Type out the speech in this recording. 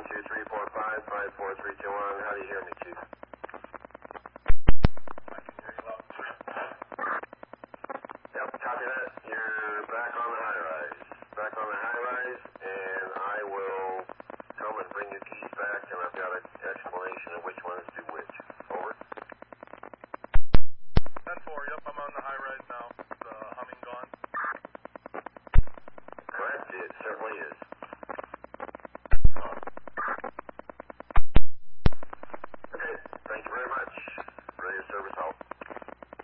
12345 54321. How do you hear me, Chief?